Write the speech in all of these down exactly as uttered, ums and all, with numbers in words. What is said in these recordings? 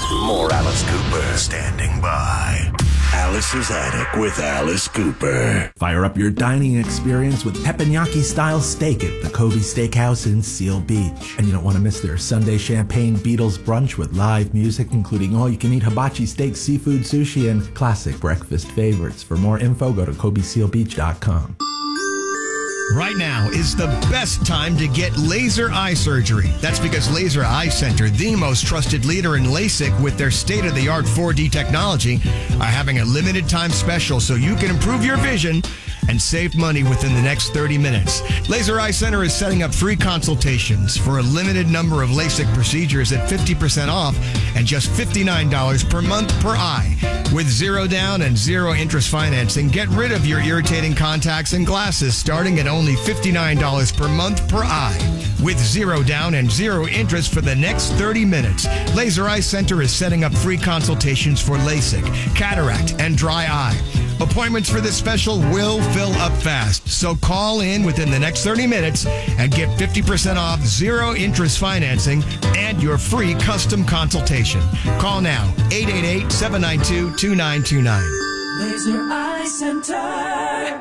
More Alice Cooper standing by. Alice's Attic with Alice Cooper. Fire up your dining experience with teppanyaki-style steak at the Kobe Steakhouse in Seal Beach. And you don't want to miss their Sunday Champagne Beatles brunch with live music, including all-you-can-eat hibachi steak, seafood sushi, and classic breakfast favorites. For more info, go to kobe seal beach dot com. Right now is the best time to get laser eye surgery. That's because Laser Eye Center, the most trusted leader in LASIK with their state-of-the-art four D technology, are having a limited time special so you can improve your vision and save money within the next thirty minutes. Laser Eye Center is setting up free consultations for a limited number of LASIK procedures at fifty percent off and just fifty-nine dollars per month per eye. With zero down and zero interest financing, get rid of your irritating contacts and glasses starting at only fifty-nine dollars per month per eye. With zero down and zero interest for the next thirty minutes, Laser Eye Center is setting up free consultations for LASIK, cataract, and dry eye. Appointments for this special will fill up fast, so call in within the next thirty minutes and get fifty percent off zero interest financing and your free custom consultation. Call now, eight eight eight, seven nine two, two nine two nine. Laser Eye Center.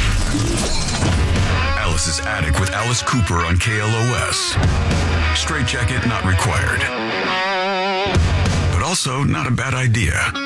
Alice's Attic with Alice Cooper on K L O S. Straight jacket not required, but also not a bad idea.